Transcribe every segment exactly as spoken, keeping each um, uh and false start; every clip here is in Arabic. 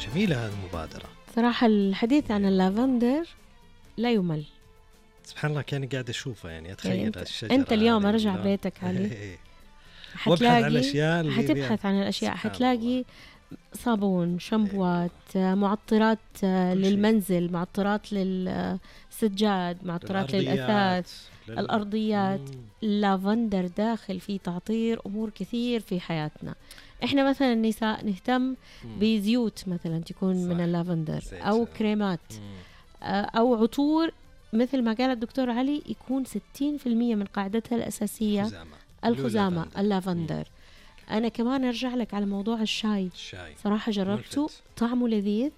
جميلة هذه المبادرة صراحة. الحديث عن اللافندر لا يمل. سبحان الله كان قاعد أشوفه يعني أتخيل يعني أنت, الشجرة أنت اليوم هذه أرجع اللون. بيتك علي وابحث عن حتلاقي الأشياء اللي حتبحث فيها. عن الأشياء، سبحان حتلاقي الله. صابون، شامبوات، معطرات كل شيء. للمنزل، معطرات للسجاد، معطرات للأثاث، لل- الأرضيات. مم. اللافندر داخل في تعطير أمور كثير في حياتنا. إحنا مثلا النساء نهتم مم. بزيوت مثلا تكون صح. من اللافندر، زيت. أو كريمات، مم. أو عطور مثل ما قال الدكتور علي، يكون ستين بالمئة من قاعدتها الأساسية خزامة. الخزامة اللافندر. اللافندر. أنا كمان أرجع لك على موضوع الشاي. الشاي صراحة جربته، ملفت. طعمه لذيذ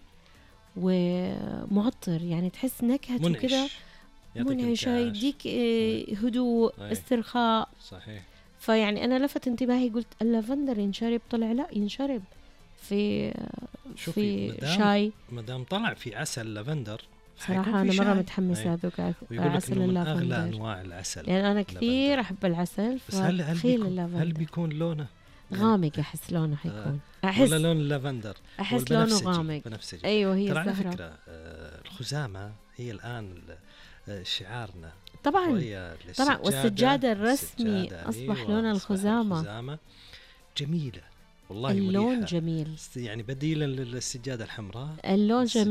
ومعطر، يعني تحس نكهته كده منعش. يعطيك منعشة، انتعاش. يديك آه، هدوء، أي. استرخاء. صحيح. فيعني أنا لفت انتباهي، قلت اللافندر ينشرب، طلع لا ينشرب في شوفي في مدام شاي. مدام طلع في عسل لافندر صراحة أنا مرة متحمسة أي. أذوق ويقول لك عسل إنه من أغلى اللافندر، أنواع العسل. لأن أنا كثير لافندر. أحب العسل. بس هل هل فتخيل بيكون, هل اللافندر بيكون لونه غامق، أحس لونه حيكون، ولا أحس لون اللافندر؟ أحس لونه والبنفسجي- غامق. بنفسجي. أيوة هي ترى على الزهرة. فكرة آه، الخزامة هي الآن ال- آه، شعارنا. طبعا وهي طبعا، للسجادة- والسجادة الرسمي السجادة، أصبح أيوة، لون أصبح الخزامة. الخزامة جميلة والله، اللون مريحة. جميل، يعني بديلا للسجادة الحمراء. اللون جميل.